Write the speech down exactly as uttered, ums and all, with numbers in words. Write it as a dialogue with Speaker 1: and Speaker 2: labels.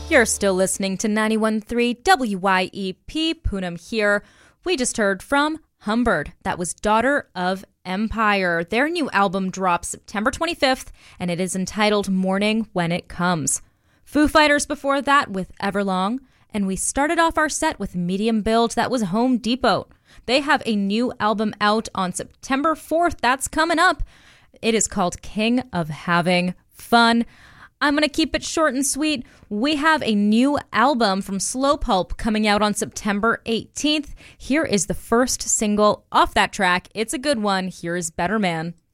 Speaker 1: You're still listening to ninety-one point three W Y E P, Poonam here. We just heard from Humbird. That was Daughter of Empire. Their new album drops September twenty-fifth, and it is entitled Morning When It Comes. Foo Fighters before that with Everlong, and we started off our set with Medium Build. That was Home Depot. They have a new album out on September fourth. That's coming up. It is called King of Having Fun. I'm going to keep it short and sweet. We have a new album from Slow Pulp coming out on September eighteenth. Here is the first single off that track. It's a good one. Here is Better Man.